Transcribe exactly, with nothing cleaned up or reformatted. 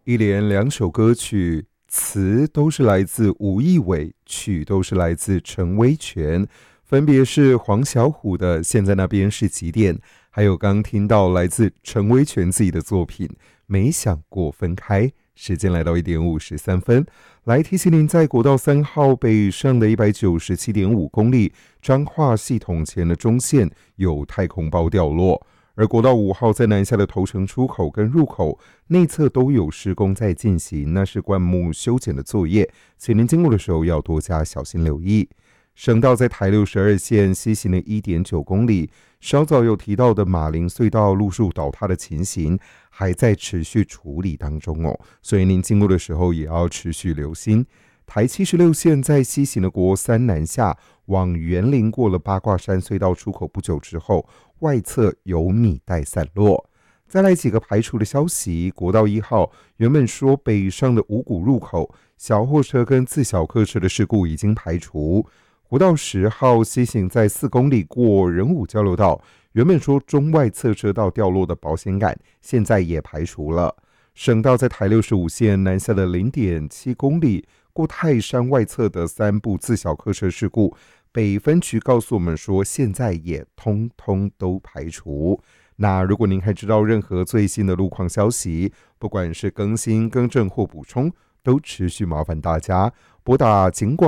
一连两首歌曲，词都是来自吴亦伟，曲都是来自陈威全，分别是黄小琥的《现在那边是几点》，还有刚听到来自陈威全自己的作品《没想过分开》。时间来到一点五十三分，来提醒您，在国道三号北上的一百九十七点五公里彰化系统前的中线有太空包掉落，而国道五号在南下的头城出口跟入口内侧都有施工在进行，那是灌木修剪的作业，请您经过的时候要多加小心留意。省道在台六十二线西行的 一点九公里，稍早有提到的马林隧道路树倒塌的情形还在持续处理当中哦，所以您经过的时候也要持续留心。台七十六线在西行的国三南下往园林过了八卦山隧道出口不久之后，外侧有米袋散落。再来几个排除的消息，国道一号原本说北上的五股入口小货车跟自小客车的事故已经排除。国道十号西行在四公里过仁武交流道，原本说中外侧车道掉落的保险杆，现在也排除了。省道在台六十五线南下的 零点七公里过泰山外侧的三部自小客车事故，北分局告诉我们说，现在也通通都排除。那如果您还知道任何最新的路况消息，不管是更新、更正或补充，都持续麻烦大家拨打警广